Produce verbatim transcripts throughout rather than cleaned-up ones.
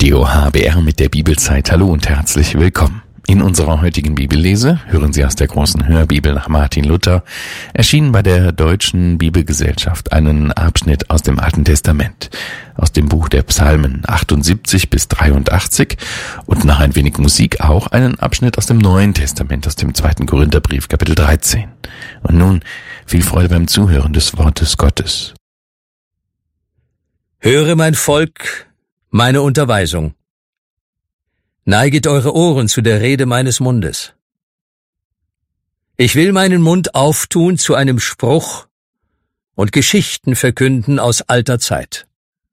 Radio H B R mit der Bibelzeit. Hallo und herzlich willkommen. In unserer heutigen Bibellese hören Sie aus der großen Hörbibel nach Martin Luther, erschienen bei der Deutschen Bibelgesellschaft, einen Abschnitt aus dem Alten Testament, aus dem Buch der Psalmen achtundsiebzig bis dreiundachtzig und nach ein wenig Musik auch einen Abschnitt aus dem Neuen Testament, aus dem zweiten Korintherbrief, Kapitel dreizehn. Und nun viel Freude beim Zuhören des Wortes Gottes. Höre, mein Volk, meine Unterweisung. Neiget eure Ohren zu der Rede meines Mundes. Ich will meinen Mund auftun zu einem Spruch und Geschichten verkünden aus alter Zeit.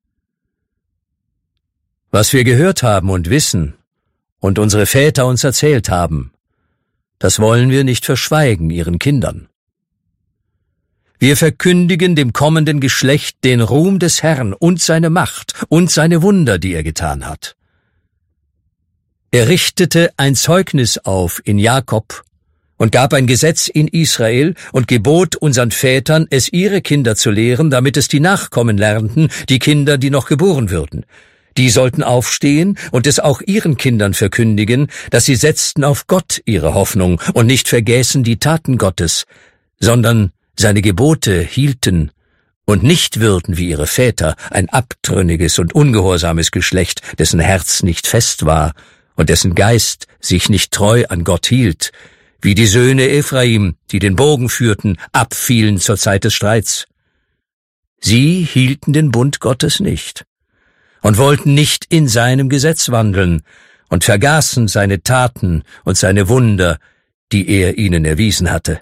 Was wir gehört haben und wissen und unsere Väter uns erzählt haben, das wollen wir nicht verschweigen ihren Kindern. Wir verkündigen dem kommenden Geschlecht den Ruhm des Herrn und seine Macht und seine Wunder, die er getan hat. Er richtete ein Zeugnis auf in Jakob und gab ein Gesetz in Israel und gebot unseren Vätern, es ihre Kinder zu lehren, damit es die Nachkommen lernten, die Kinder, die noch geboren würden. Die sollten aufstehen und es auch ihren Kindern verkündigen, dass sie setzten auf Gott ihre Hoffnung und nicht vergäßen die Taten Gottes, sondern seine Gebote hielten und nicht würden wie ihre Väter, ein abtrünniges und ungehorsames Geschlecht, dessen Herz nicht fest war und dessen Geist sich nicht treu an Gott hielt, wie die Söhne Ephraim, die den Bogen führten, abfielen zur Zeit des Streits. Sie hielten den Bund Gottes nicht und wollten nicht in seinem Gesetz wandeln und vergaßen seine Taten und seine Wunder, die er ihnen erwiesen hatte.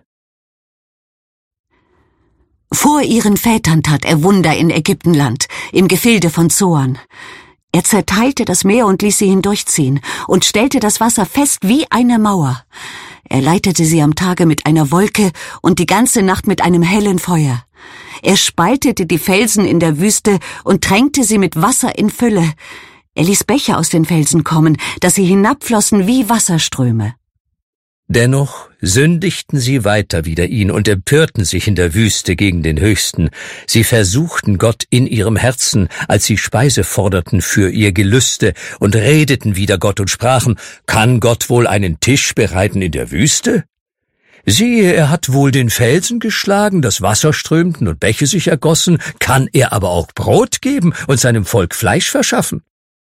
Vor ihren Vätern tat er Wunder in Ägyptenland, im Gefilde von Zoan. Er zerteilte das Meer und ließ sie hindurchziehen und stellte das Wasser fest wie eine Mauer. Er leitete sie am Tage mit einer Wolke und die ganze Nacht mit einem hellen Feuer. Er spaltete die Felsen in der Wüste und tränkte sie mit Wasser in Fülle. Er ließ Bäche aus den Felsen kommen, dass sie hinabflossen wie Wasserströme. Dennoch sündigten sie weiter wider ihn und empörten sich in der Wüste gegen den Höchsten. Sie versuchten Gott in ihrem Herzen, als sie Speise forderten für ihr Gelüste, und redeten wider Gott und sprachen, kann Gott wohl einen Tisch bereiten in der Wüste? Siehe, er hat wohl den Felsen geschlagen, dass Wasser strömten und Bäche sich ergossen, kann er aber auch Brot geben und seinem Volk Fleisch verschaffen?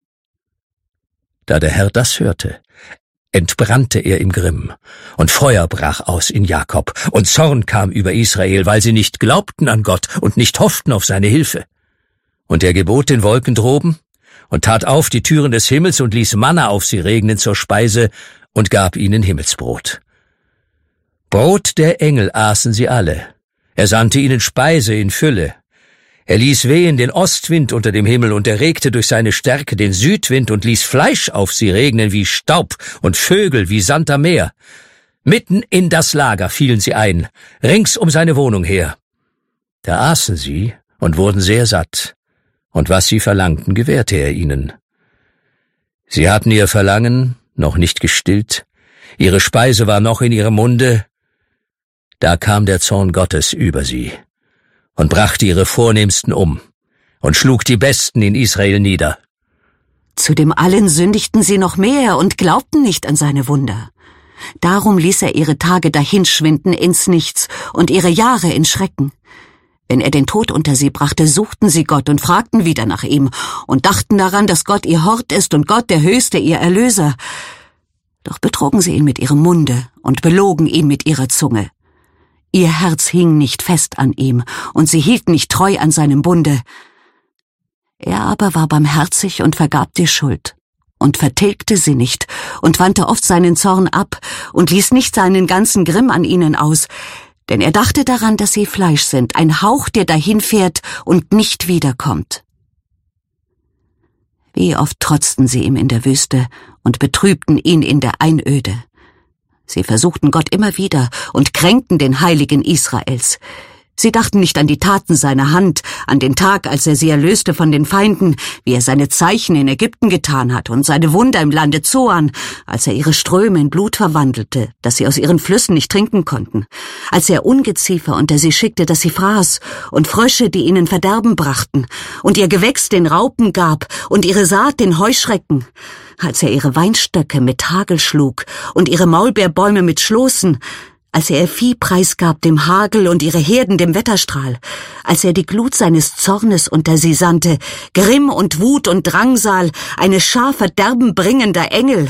Da der Herr das hörte, entbrannte er im Grimm, und Feuer brach aus in Jakob, und Zorn kam über Israel, weil sie nicht glaubten an Gott und nicht hofften auf seine Hilfe. Und er gebot den Wolken droben und tat auf die Türen des Himmels und ließ Manna auf sie regnen zur Speise und gab ihnen Himmelsbrot. Brot der Engel aßen sie alle. Er sandte ihnen Speise in Fülle. Er ließ wehen den Ostwind unter dem Himmel und erregte durch seine Stärke den Südwind und ließ Fleisch auf sie regnen wie Staub und Vögel wie Sand am Meer. Mitten in das Lager fielen sie ein, rings um seine Wohnung her. Da aßen sie und wurden sehr satt, und was sie verlangten, gewährte er ihnen. Sie hatten ihr Verlangen noch nicht gestillt, ihre Speise war noch in ihrem Munde. Da kam der Zorn Gottes über sie und brachte ihre Vornehmsten um und schlug die Besten in Israel nieder. Zudem allen sündigten sie noch mehr und glaubten nicht an seine Wunder. Darum ließ er ihre Tage dahinschwinden ins Nichts und ihre Jahre in Schrecken. Wenn er den Tod unter sie brachte, suchten sie Gott und fragten wieder nach ihm und dachten daran, dass Gott ihr Hort ist und Gott der Höchste ihr Erlöser. Doch betrogen sie ihn mit ihrem Munde und belogen ihn mit ihrer Zunge. Ihr Herz hing nicht fest an ihm, und sie hielten nicht treu an seinem Bunde. Er aber war barmherzig und vergab die Schuld und vertilgte sie nicht und wandte oft seinen Zorn ab und ließ nicht seinen ganzen Grimm an ihnen aus, denn er dachte daran, dass sie Fleisch sind, ein Hauch, der dahinfährt und nicht wiederkommt. Wie oft trotzten sie ihm in der Wüste und betrübten ihn in der Einöde. Sie versuchten Gott immer wieder und kränkten den Heiligen Israels. Sie dachten nicht an die Taten seiner Hand, an den Tag, als er sie erlöste von den Feinden, wie er seine Zeichen in Ägypten getan hat und seine Wunder im Lande Zoan, als er ihre Ströme in Blut verwandelte, dass sie aus ihren Flüssen nicht trinken konnten, als er Ungeziefer unter sie schickte, dass sie fraß, und Frösche, die ihnen Verderben brachten, und ihr Gewächs den Raupen gab und ihre Saat den Heuschrecken, als er ihre Weinstöcke mit Hagel schlug und ihre Maulbeerbäume mit Schloßen, als er ihr Vieh preisgab dem Hagel und ihre Herden dem Wetterstrahl, als er die Glut seines Zornes unter sie sandte, Grimm und Wut und Drangsal, eine Schar verderbenbringender Engel,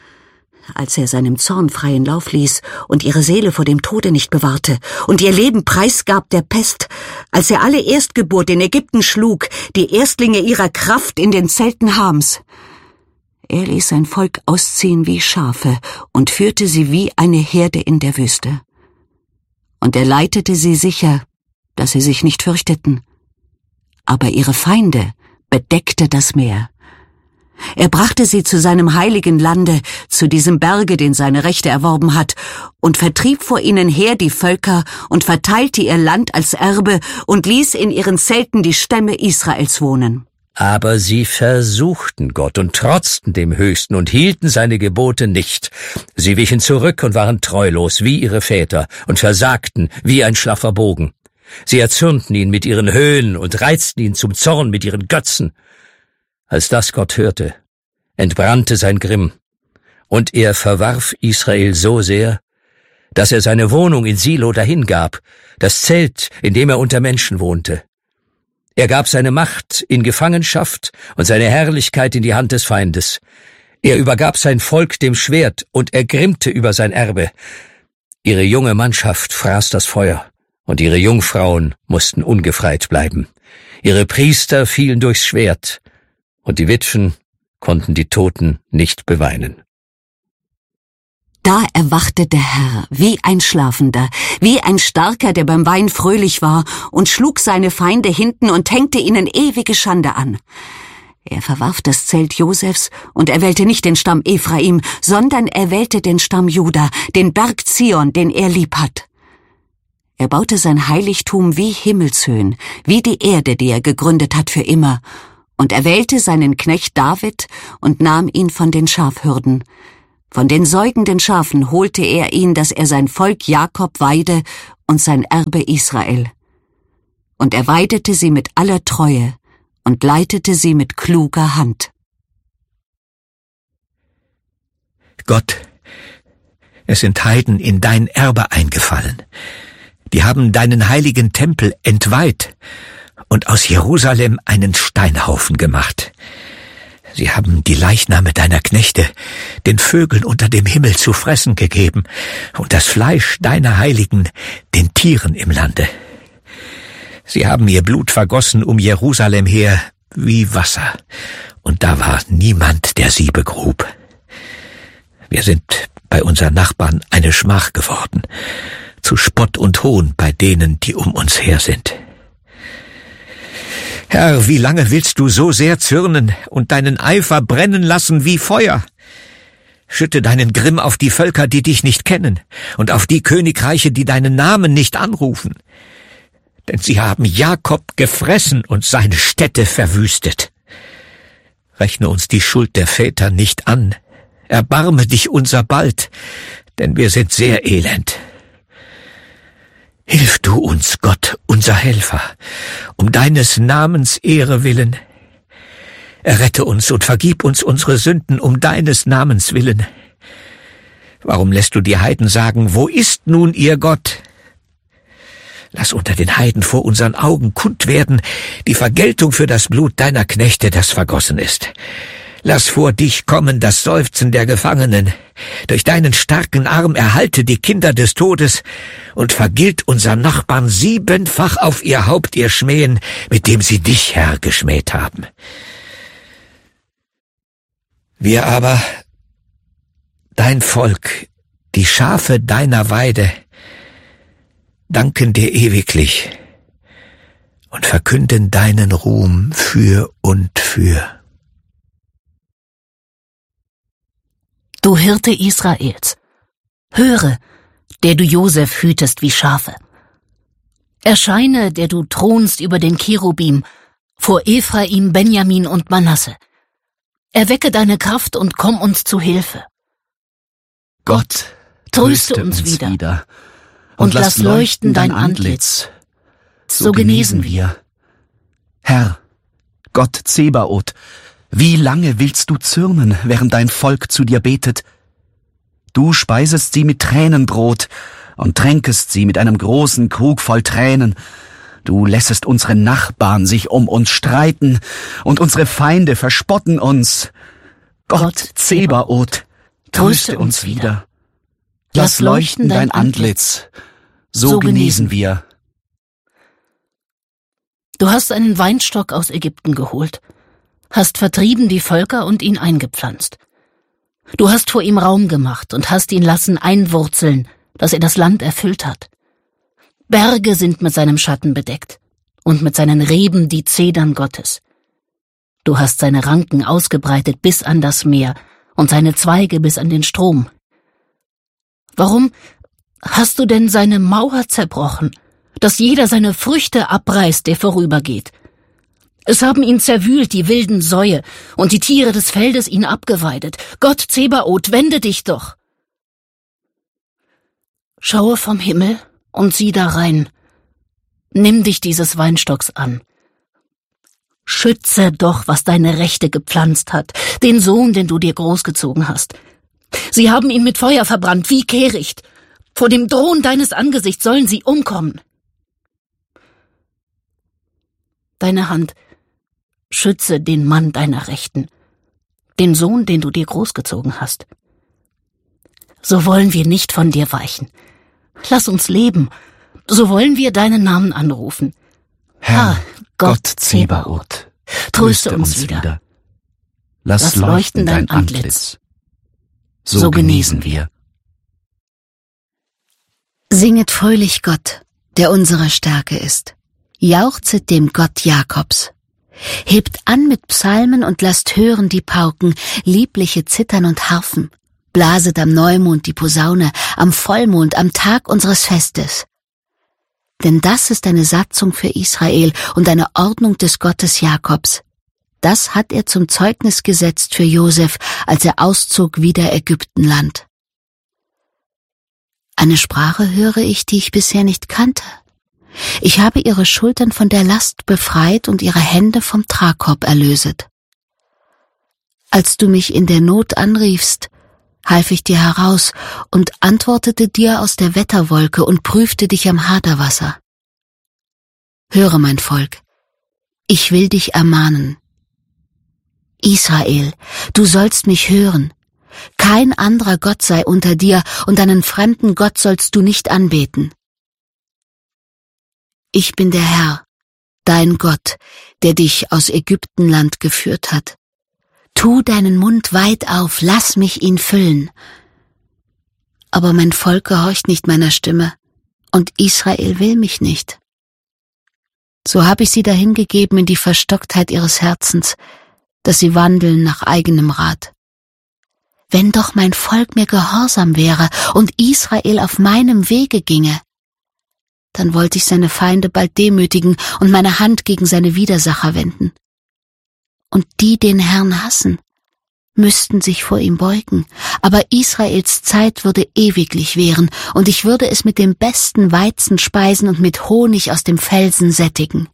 als er seinem Zorn freien Lauf ließ und ihre Seele vor dem Tode nicht bewahrte und ihr Leben preisgab der Pest, als er alle Erstgeburt in Ägypten schlug, die Erstlinge ihrer Kraft in den Zelten Hams. Er ließ sein Volk ausziehen wie Schafe und führte sie wie eine Herde in der Wüste. Und er leitete sie sicher, dass sie sich nicht fürchteten. Aber ihre Feinde bedeckte das Meer. Er brachte sie zu seinem heiligen Lande, zu diesem Berge, den seine Rechte erworben hat, und vertrieb vor ihnen her die Völker und verteilte ihr Land als Erbe und ließ in ihren Zelten die Stämme Israels wohnen. Aber sie versuchten Gott und trotzten dem Höchsten und hielten seine Gebote nicht. Sie wichen zurück und waren treulos wie ihre Väter und versagten wie ein schlaffer Bogen. Sie erzürnten ihn mit ihren Höhen und reizten ihn zum Zorn mit ihren Götzen. Als das Gott hörte, entbrannte sein Grimm, und er verwarf Israel so sehr, dass er seine Wohnung in Silo dahingab, das Zelt, in dem er unter Menschen wohnte. Er gab seine Macht in Gefangenschaft und seine Herrlichkeit in die Hand des Feindes. Er übergab sein Volk dem Schwert und ergrimmte über sein Erbe. Ihre junge Mannschaft fraß das Feuer, und ihre Jungfrauen mussten ungefreit bleiben. Ihre Priester fielen durchs Schwert, und die Witwen konnten die Toten nicht beweinen. Da erwachte der Herr, wie ein Schlafender, wie ein Starker, der beim Wein fröhlich war, und schlug seine Feinde hinten und hängte ihnen ewige Schande an. Er verwarf das Zelt Josefs und erwählte nicht den Stamm Ephraim, sondern erwählte den Stamm Juda, den Berg Zion, den er lieb hat. Er baute sein Heiligtum wie Himmelshöhen, wie die Erde, die er gegründet hat für immer, und erwählte seinen Knecht David und nahm ihn von den Schafhürden. Von den säugenden Schafen holte er ihn, dass er sein Volk Jakob weide und sein Erbe Israel. Und er weidete sie mit aller Treue und leitete sie mit kluger Hand. Gott, es sind Heiden in dein Erbe eingefallen. Die haben deinen heiligen Tempel entweiht und aus Jerusalem einen Steinhaufen gemacht. Sie haben die Leichname deiner Knechte den Vögeln unter dem Himmel zu fressen gegeben und das Fleisch deiner Heiligen den Tieren im Lande. Sie haben ihr Blut vergossen um Jerusalem her wie Wasser, und da war niemand, der sie begrub. Wir sind bei unseren Nachbarn eine Schmach geworden, zu Spott und Hohn bei denen, die um uns her sind. Herr, wie lange willst du so sehr zürnen und deinen Eifer brennen lassen wie Feuer? Schütte deinen Grimm auf die Völker, die dich nicht kennen, und auf die Königreiche, die deinen Namen nicht anrufen. Denn sie haben Jakob gefressen und seine Städte verwüstet. Rechne uns die Schuld der Väter nicht an. Erbarme dich unser bald, denn wir sind sehr elend. Hilf du uns, Gott, unser Helfer, um deines Namens Ehre willen. Errette uns und vergib uns unsere Sünden um deines Namens willen. Warum lässt du die Heiden sagen, wo ist nun ihr Gott? Lass unter den Heiden vor unseren Augen kund werden die Vergeltung für das Blut deiner Knechte, das vergossen ist. Lass vor dich kommen das Seufzen der Gefangenen. Durch deinen starken Arm erhalte die Kinder des Todes und vergilt unseren Nachbarn siebenfach auf ihr Haupt ihr Schmähen, mit dem sie dich, Herr, geschmäht haben. Wir aber, dein Volk, die Schafe deiner Weide, danken dir ewiglich und verkünden deinen Ruhm für und für. Du Hirte Israels, höre, der du Josef hütest wie Schafe. Erscheine, der du thronst über den Cherubim, vor Ephraim, Benjamin und Manasse. Erwecke deine Kraft und komm uns zu Hilfe. Gott, tröste uns wieder und lass leuchten dein Antlitz. So genesen wir. Herr, Gott Zebaoth, wie lange willst du zürnen, während dein Volk zu dir betet? Du speisest sie mit Tränenbrot und tränkest sie mit einem großen Krug voll Tränen. Du lässest unsere Nachbarn sich um uns streiten und unsere Feinde verspotten uns. Gott, Gott Zebaoth, tröste uns wieder. Lass leuchten dein Antlitz. So genesen wir. Du hast einen Weinstock aus Ägypten geholt, hast vertrieben die Völker und ihn eingepflanzt. Du hast vor ihm Raum gemacht und hast ihn lassen einwurzeln, dass er das Land erfüllt hat. Berge sind mit seinem Schatten bedeckt und mit seinen Reben die Zedern Gottes. Du hast seine Ranken ausgebreitet bis an das Meer und seine Zweige bis an den Strom. Warum hast du denn seine Mauer zerbrochen, dass jeder seine Früchte abreißt, der vorübergeht? Es haben ihn zerwühlt, die wilden Säue, und die Tiere des Feldes ihn abgeweidet. Gott Zebaoth, wende dich doch! Schaue vom Himmel und sieh da rein. Nimm dich dieses Weinstocks an. Schütze doch, was deine Rechte gepflanzt hat, den Sohn, den du dir großgezogen hast. Sie haben ihn mit Feuer verbrannt, wie Kehricht. Vor dem Drohen deines Angesichts sollen sie umkommen. Deine Hand schütze den Mann deiner Rechten, den Sohn, den du dir großgezogen hast. So wollen wir nicht von dir weichen. Lass uns leben, so wollen wir deinen Namen anrufen. Herr, Gott Zebaoth, tröste uns wieder. Lass leuchten dein Antlitz. So genesen wir. Singet fröhlich Gott, der unsere Stärke ist. Jauchzet dem Gott Jakobs. Hebt an mit Psalmen und lasst hören die Pauken, liebliche Zittern und Harfen. Blaset am Neumond die Posaune, am Vollmond, am Tag unseres Festes. Denn das ist eine Satzung für Israel und eine Ordnung des Gottes Jakobs. Das hat er zum Zeugnis gesetzt für Josef, als er auszog wider Ägyptenland. Eine Sprache höre ich, die ich bisher nicht kannte. Ich habe ihre Schultern von der Last befreit und ihre Hände vom Tragkorb erlöset. Als du mich in der Not anriefst, half ich dir heraus und antwortete dir aus der Wetterwolke und prüfte dich am Haderwasser. Höre, mein Volk, ich will dich ermahnen. Israel, du sollst mich hören. Kein anderer Gott sei unter dir, und einen fremden Gott sollst du nicht anbeten. Ich bin der Herr, dein Gott, der dich aus Ägyptenland geführt hat. Tu deinen Mund weit auf, lass mich ihn füllen. Aber mein Volk gehorcht nicht meiner Stimme, und Israel will mich nicht. So habe ich sie dahingegeben in die Verstocktheit ihres Herzens, dass sie wandeln nach eigenem Rat. Wenn doch mein Volk mir gehorsam wäre und Israel auf meinem Wege ginge, dann wollte ich seine Feinde bald demütigen und meine Hand gegen seine Widersacher wenden. Und die den Herrn hassen, müssten sich vor ihm beugen, aber Israels Zeit würde ewiglich währen, und ich würde es mit dem besten Weizen speisen und mit Honig aus dem Felsen sättigen.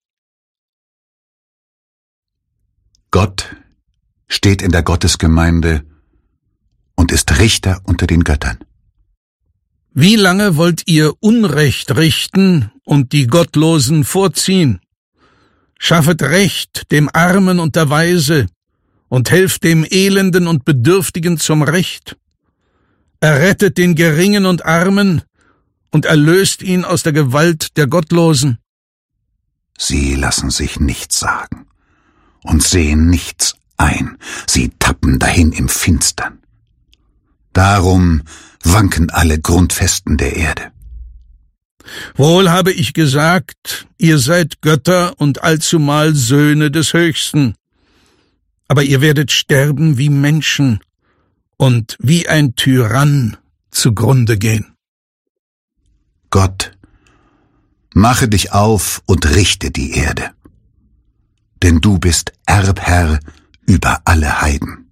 Gott steht in der Gottesgemeinde und ist Richter unter den Göttern. Wie lange wollt ihr Unrecht richten und die Gottlosen vorziehen? Schaffet Recht dem Armen und der Weise und helft dem Elenden und Bedürftigen zum Recht. Errettet den Geringen und Armen und erlöst ihn aus der Gewalt der Gottlosen. Sie lassen sich nichts sagen und sehen nichts ein. Sie tappen dahin im Finstern. Darum wanken alle Grundfesten der Erde. Wohl habe ich gesagt, ihr seid Götter und allzumal Söhne des Höchsten. Aber ihr werdet sterben wie Menschen und wie ein Tyrann zugrunde gehen. Gott, Mache dich auf und richte die Erde, denn du bist Erbherr über alle Heiden.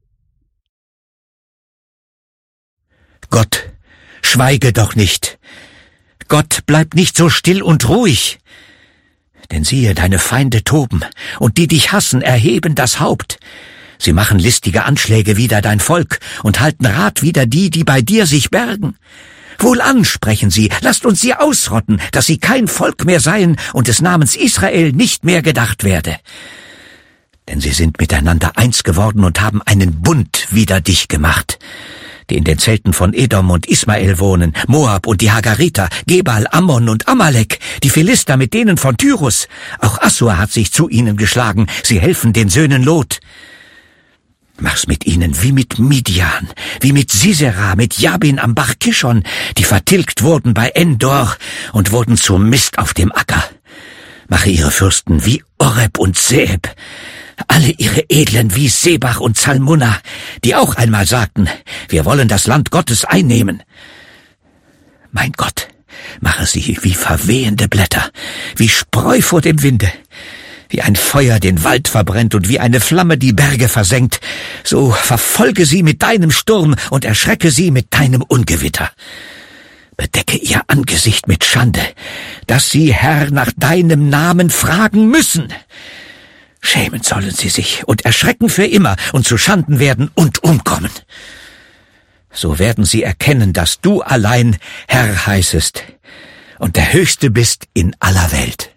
Gott, schweige doch nicht. Gott, bleib nicht so still und ruhig. Denn siehe, deine Feinde toben, und die dich hassen, erheben das Haupt. Sie machen listige Anschläge wider dein Volk und halten Rat wider die, die bei dir sich bergen. Wohlan, sprechen sie, lasst uns sie ausrotten, dass sie kein Volk mehr seien und des Namens Israel nicht mehr gedacht werde. Denn sie sind miteinander eins geworden und haben einen Bund wider dich gemacht, die in den Zelten von Edom und Ismael wohnen, Moab und die Hagariter, Gebal, Ammon und Amalek, die Philister mit denen von Tyrus. Auch Assur hat sich zu ihnen geschlagen, sie helfen den Söhnen Lot. Mach's mit ihnen wie mit Midian, wie mit Sisera, mit Jabin am Bach Kishon, die vertilgt wurden bei Endor und wurden zum Mist auf dem Acker. Mache ihre Fürsten wie Oreb und Seeb, alle ihre Edlen wie Sebach und Zalmunna, die auch einmal sagten, wir wollen das Land Gottes einnehmen. Mein Gott, mache sie wie verwehende Blätter, wie Spreu vor dem Winde, wie ein Feuer den Wald verbrennt und wie eine Flamme die Berge versenkt, so verfolge sie mit deinem Sturm und erschrecke sie mit deinem Ungewitter. Bedecke ihr Angesicht mit Schande, dass sie, Herr, nach deinem Namen fragen müssen. Schämen sollen sie sich und erschrecken für immer und zu Schanden werden und umkommen. So werden sie erkennen, dass du allein Herr heißest und der Höchste bist in aller Welt.